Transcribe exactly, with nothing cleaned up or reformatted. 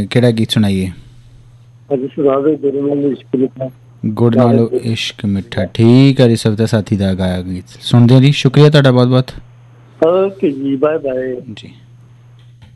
ਕਿਹੜਾ ਗੀਤ ਸੁਣਾਈਏ? ਅੱਜ ਸੁਣਾ ਦੇ ਗੁੜ ਨਾਲੋਂ ਇਸ਼ਕ ਮਿੱਠਾ। ਗੁੜ ਨਾਲੋਂ ਇਸ਼ਕ ਮਿੱਠਾ, ਠੀਕ ਹੈ ਜੀ। ਸਵਿਤਾ ਸਾਥੀ ਦਾ ਗਾਇਆ ਗੀਤ ਸੁਣਦੇ ਹੋ ਜੀ। ਸ਼ੁਕਰੀਆ ਤੁਹਾਡਾ ਬਹੁਤ ਬਹੁਤ। ਓਕੇ ਜੀ, ਬਾਏ ਬਾਏ ਜੀ।